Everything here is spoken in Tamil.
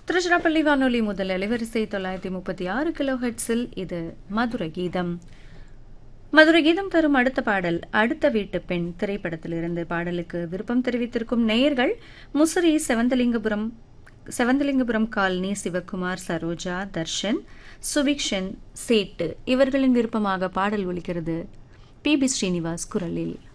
திருச்சிராப்பள்ளி வானொலி முதல் அலைவரிசை 936 கிலோஹெர்ட்ஸில் இது மதுரை கீதம். மதுரை கீதம் தரும் அடுத்த பாடல் அடுத்த வீட்டு பெண் திரைப்படத்திலிருந்து. பாடலுக்கு விருப்பம் தெரிவித்திருக்கும் நேயர்கள் முசிறி செவந்தலிங்கபுரம் காலனி சிவகுமார், சரோஜா, தர்ஷன், சுபிக்ஷன், சேட்டு இவர்களின் விருப்பமாக பாடல் ஒலிக்கிறது. பி.பி. ஸ்ரீனிவாஸ் குரலில்.